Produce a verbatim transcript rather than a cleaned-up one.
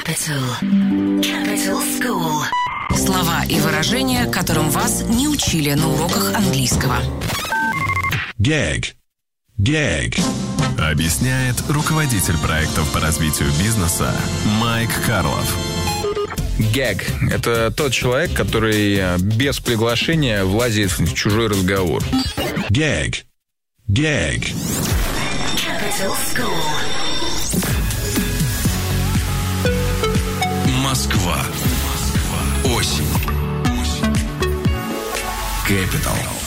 Capital. Capital School. Слова и выражения, которым вас не учили на уроках английского. Gag. Gag. Объясняет руководитель проектов по развитию бизнеса Майк Карлов. Гэг – это тот человек, который без приглашения влазит в чужой разговор. Gag. Gag. Capital School. Москва. Осень. Capital.